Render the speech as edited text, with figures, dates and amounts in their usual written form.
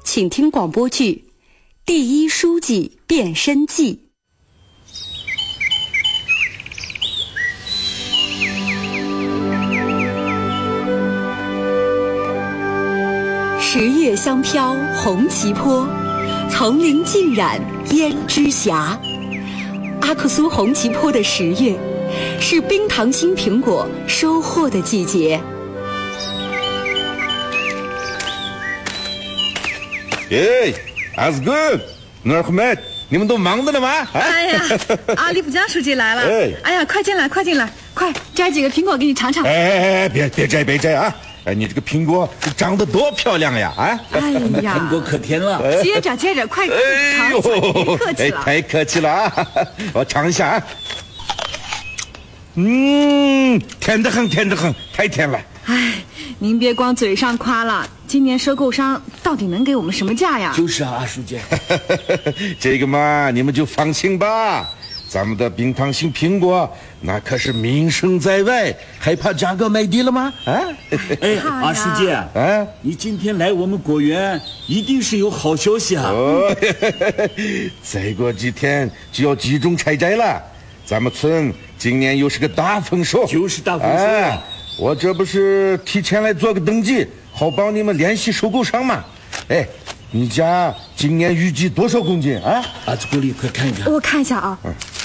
请听广播剧《第一书记变身记》。10月香飘红旗坡，丛林尽染胭脂霞。阿克苏红旗坡的10月，是冰糖新苹果收获的季节。 耶，阿斯good，努尔赫麦，你们都忙着呢吗？ 哎呀，阿里夫江书记来了！哎呀，快进来，快进来，快摘几个苹果给你尝尝。 哎，别摘啊！哎，你这个苹果长得多漂亮呀！啊！ 哎呀， 苹果可甜了。 接着，快尝一下，别客气了。 太客气了啊！我尝一下啊。甜得很，太甜了。 哎，您别光嘴上夸了，今年收购商到底能给我们什么价呀？ 就是啊，阿书记。 这个嘛，你们就放心吧。咱们的冰糖型苹果那可是名声在外，还怕价格卖低了吗？啊！ 哎，阿书记，你今天来我们果园，一定是有好消息啊！ 再过几天就要集中采摘了，咱们村今年又是个大丰收， 就是大丰收。 我这不是提前来做个登记，好帮你们联系收购商嘛。哎，你家今年预计多少公斤啊？ 阿子锅里快看一看， 我看一下啊。